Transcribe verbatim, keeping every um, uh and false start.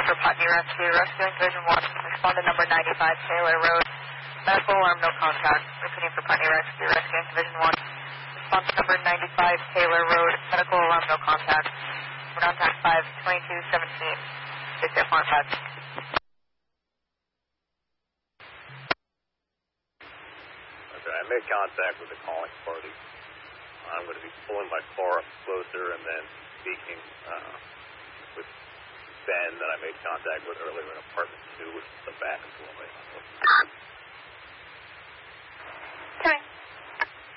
for Putney Rescue. Rescuing Division one. Respond to number ninety-five Taylor Road. Medical alarm, no contact. Repeating for Putney Rescue. Rescuing Division one. Respond to number ninety-five Taylor Road. Medical alarm, no contact. We're on tax five twenty-two seventeen. Get there, contact. Okay, I made contact with the calling party. I'm going to be pulling my car up closer and then speaking uh, with Ben that I made contact with earlier in apartment two, which is the back of the